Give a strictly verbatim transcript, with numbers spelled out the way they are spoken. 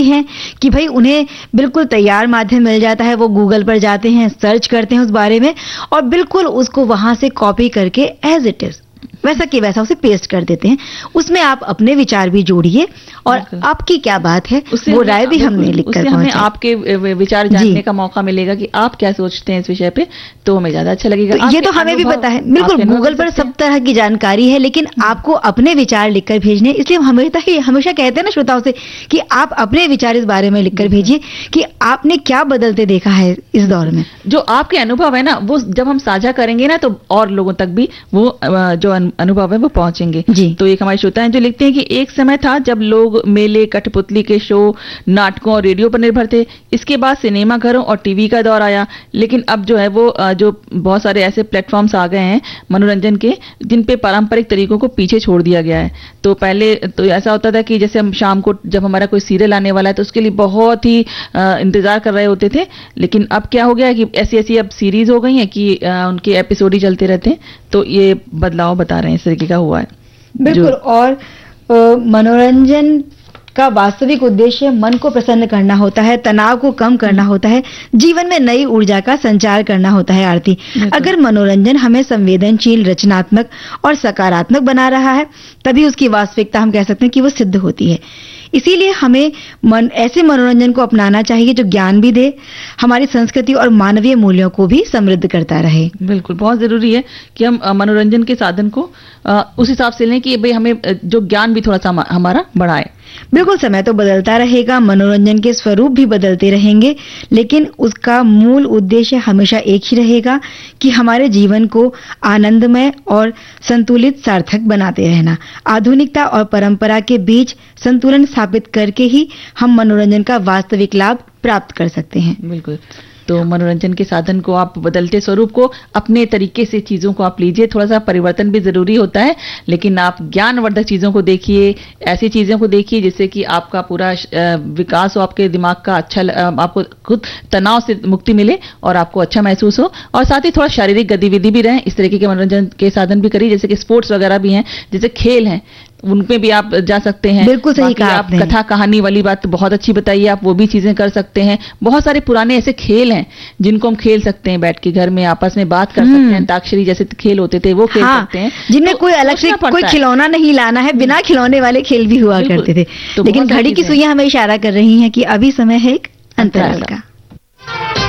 हैं कि भाई उन्हें बिल्कुल तैयार माध्यम मिल जाता है, वो गूगल पर जाते हैं, सर्च करते हैं उस बारे में और बिल्कुल उसको वहां से कॉपी करके एज इट इज वैसा कि वैसा उसे पेस्ट कर देते हैं। उसमें आप अपने विचार भी जोड़िए और आपकी क्या बात है वो राय भी हमने लिखकर हमें आपके विचार जानने का मौका मिलेगा कि आप क्या सोचते हैं इस विषय पे, तो हमें ज्यादा अच्छा लगेगा। तो ये तो हमें भी पता है, बिल्कुल गूगल पर सब तरह की जानकारी है, लेकिन आपको अपने विचार लिखकर भेजने, इसलिए हम हमेशा ही हमेशा कहते हैं ना श्रोताओं से कि आप अपने विचार इस बारे में लिखकर भेजिए कि आपने क्या बदलते देखा है इस दौर में। जो आपके अनुभव है ना वो जब हम साझा करेंगे ना तो और लोगों तक भी वो जो अनुभव है वो पहुंचेंगे। तो एक हमारे श्रोता हैं जो लिखते हैं कि एक समय था जब लोग मेले, कठपुतली के शो, नाटकों और रेडियो पर निर्भर थे। इसके बाद सिनेमा घरों और टीवी का दौर आया, लेकिन अब जो है वो जो बहुत सारे ऐसे प्लेटफॉर्म्स आ गए हैं मनोरंजन के जिन पे पारंपरिक तरीकों को पीछे छोड़ दिया गया है। तो पहले तो ऐसा होता था कि जैसे हम शाम को जब हमारा कोई सीरियल आने वाला है तो उसके लिए बहुत ही इंतजार कर रहे होते थे, लेकिन अब क्या हो गया है कि ऐसी ऐसी अब सीरीज हो गई है कि उनके एपिसोड ही चलते रहते हैं। तो ये बदलाव बता रहे हैं इस तरीके का हुआ है। बिल्कुल, और मनोरंजन का वास्तविक उद्देश्य मन को प्रसन्न करना होता है, तनाव को कम करना होता है, जीवन में नई ऊर्जा का संचार करना होता है। आरती, अगर मनोरंजन हमें संवेदनशील, रचनात्मक और सकारात्मक बना रहा है तभी उसकी वास्तविकता हम कह सकते हैं कि वो सिद्ध होती है। इसीलिए हमें मन ऐसे मनोरंजन को अपनाना चाहिए जो ज्ञान भी दे, हमारी संस्कृति और मानवीय मूल्यों को भी समृद्ध करता रहे। बिल्कुल, बहुत जरूरी है कि हम मनोरंजन के साधन को उस हिसाब से लें कि भाई हमें जो ज्ञान भी थोड़ा सा हमारा बढ़ाए। बिल्कुल, समय तो बदलता रहेगा, मनोरंजन के स्वरूप भी बदलते रहेंगे, लेकिन उसका मूल उद्देश्य हमेशा एक ही रहेगा कि हमारे जीवन को आनंदमय और संतुलित, सार्थक बनाते रहना। आधुनिकता और परंपरा के बीच संतुलन स्थापित करके ही हम मनोरंजन का वास्तविक लाभ प्राप्त कर सकते हैं। बिल्कुल, तो मनोरंजन के साधन को आप बदलते स्वरूप को अपने तरीके से चीजों को आप लीजिए। थोड़ा सा परिवर्तन भी जरूरी होता है, लेकिन आप ज्ञानवर्धक चीजों को देखिए, ऐसी चीजों को देखिए जिससे कि आपका पूरा विकास हो, आपके दिमाग का अच्छा, आपको खुद तनाव से मुक्ति मिले और आपको अच्छा महसूस हो, और साथ ही थोड़ा शारीरिक गतिविधि भी रहे। इस तरीके के मनोरंजन के साधन भी करिए, जैसे कि स्पोर्ट्स वगैरह भी हैं, जैसे खेल हैं, उनपे भी आप जा सकते हैं। बिल्कुल सही कहा आप आपने। कथा कहानी वाली बात बहुत अच्छी बताइए, आप वो भी चीजें कर सकते हैं। बहुत सारे पुराने ऐसे खेल हैं जिनको हम खेल सकते हैं, बैठ के घर में आपस में बात कर सकते हैं। अंताक्षरी जैसे खेल होते थे वो खेल हाँ, सकते हैं, जिनमें तो कोई अलग से कोई खिलौना नहीं लाना है, बिना खिलौने वाले खेल भी हुआ करते थे। तो लेकिन घड़ी की सुइयां हमें इशारा कर रही हैं कि अभी समय है एक अंतराल का।